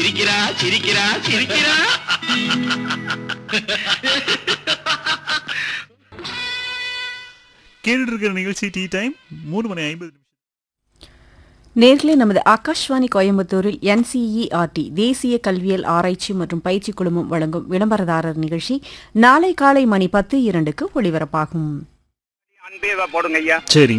சிரிக்கிறா சிரிக்கிறா சிரிக்கிறா. கேட்டுட்டு இருக்கிற நிகழ்ச்சி டீ டைம் 3:50. நேர்களே, நமது ஆகாஷ்வாணி கோயம்புத்தூரில் NCERT தேசிய கல்வியல் ஆராய்ச்சி மற்றும் பயிற்சி குழுமம் வழங்கும் விளம்பரதாரர் நிகழ்ச்சி நாளை காலை மணி 10:02 ஒளிபரப்பாகும். அன்பே போடுங்க ஐயா. சரி.